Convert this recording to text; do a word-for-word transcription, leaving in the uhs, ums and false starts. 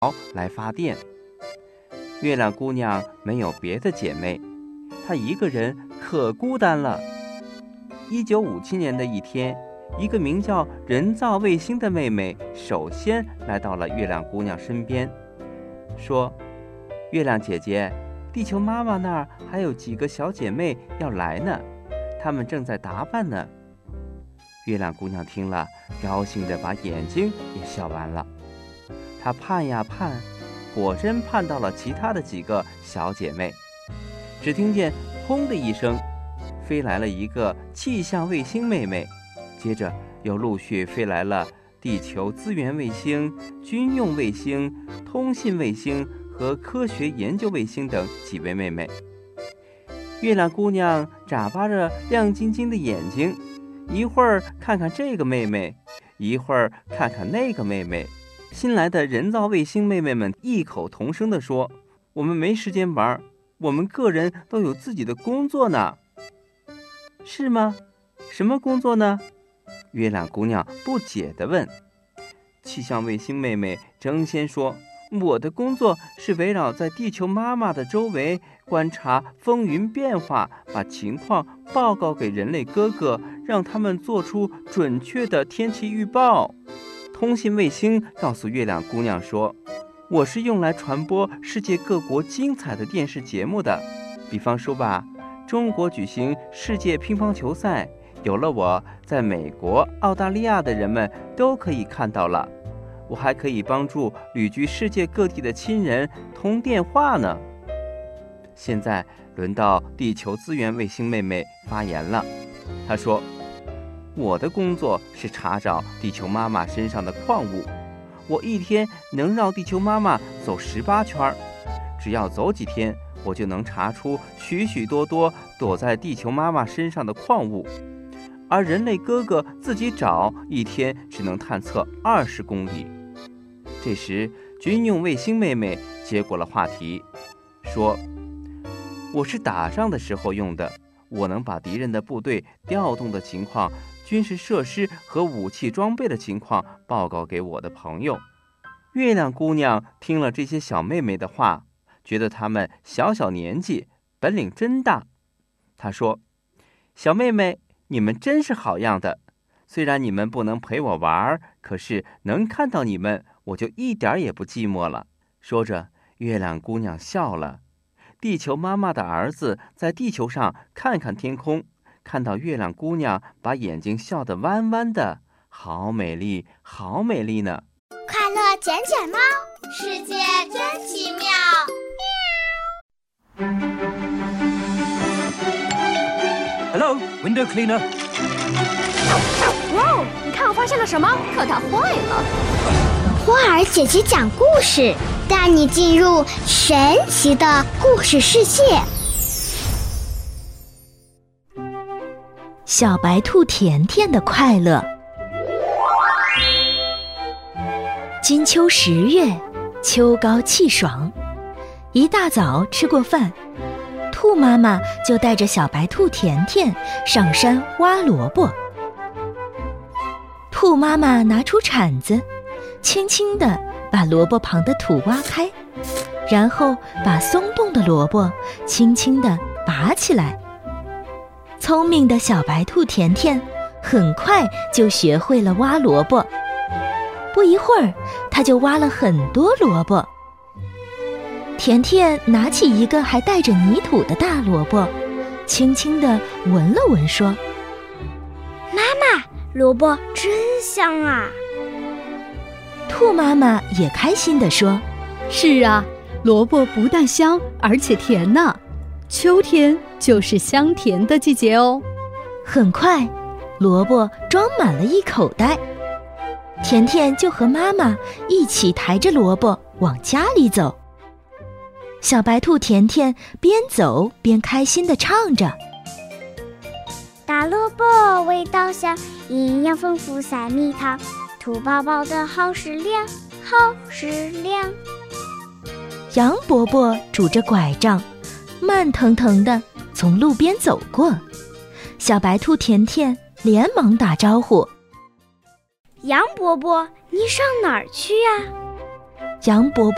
来发电。月亮姑娘没有别的姐妹，她一个人可孤单了。一九五七年的一天，一个名叫人造卫星的妹妹首先来到了月亮姑娘身边，说：月亮姐姐，地球妈妈那儿还有几个小姐妹要来呢，她们正在打扮呢。月亮姑娘听了，高兴地把眼睛也笑完了。她盼呀盼，果真盼到了其他的几个小姐妹。只听见轰的一声，飞来了一个气象卫星妹妹，接着又陆续飞来了地球资源卫星、军用卫星、通信卫星和科学研究卫星等几位妹妹。月亮姑娘眨巴着亮晶晶的眼睛，一会儿看看这个妹妹，一会儿看看那个妹妹。新来的人造卫星妹妹们异口同声地说：我们没时间玩，我们个人都有自己的工作呢。是吗？什么工作呢？月亮姑娘不解地问。气象卫星妹妹争先说：我的工作是围绕在地球妈妈的周围，观察风云变化，把情况报告给人类哥哥，让他们做出准确的天气预报。通信卫星告诉月亮姑娘说：我是用来传播世界各国精彩的电视节目的，比方说吧，中国举行世界乒乓球赛，有了我，在美国、澳大利亚的人们都可以看到了。我还可以帮助旅居世界各地的亲人通电话呢。现在轮到地球资源卫星妹妹发言了，她说：我的工作是查找地球妈妈身上的矿物，我一天能绕地球妈妈走十八圈，只要走几天，我就能查出许许多多躲在地球妈妈身上的矿物。而人类哥哥自己找，一天只能探测二十公里。这时，军用卫星妹妹接过了话题，说：我是打仗的时候用的，我能把敌人的部队调动的情况、军事设施和武器装备的情况报告给我的朋友。月亮姑娘听了这些小妹妹的话，觉得她们小小年纪，本领真大。她说：小妹妹，你们真是好样的，虽然你们不能陪我玩，可是能看到你们，我就一点也不寂寞了。说着，月亮姑娘笑了。地球妈妈的儿子在地球上看看天空，看到月亮姑娘把眼睛笑得弯弯的，好美丽，好美丽呢。 快乐捡捡猫，世界真奇妙。 Hello, window cleaner. 哇哦，你看我发现了什么？可它坏了。 波儿姐姐讲故事，带你进入神奇的故事世界。 小白兔甜甜的快乐。金秋十月，秋高气爽，一大早吃过饭，兔妈妈就带着小白兔甜甜上山挖萝卜。兔妈妈拿出铲子，轻轻地把萝卜旁的土挖开，然后把松动的萝卜轻轻地拔起来。聪明的小白兔甜甜很快就学会了挖萝卜，不一会儿，它就挖了很多萝卜。甜甜拿起一个还带着泥土的大萝卜，轻轻地闻了闻，说： 妈妈，萝卜真香啊。 兔妈妈也开心地说： 是啊，萝卜不但香，而且甜呢。秋天就是香甜的季节哦。 很快，萝卜装满了一口袋，甜甜就和妈妈一起抬着萝卜往家里走。小白兔甜甜边走边开心地唱着： 大萝卜味道香，营养丰富赛蜜糖，兔宝宝的好食粮，好食粮。 杨伯伯拄着拐杖，慢腾腾地从路边走过，小白兔甜甜连忙打招呼： 杨伯伯，你上哪儿去呀？ 杨伯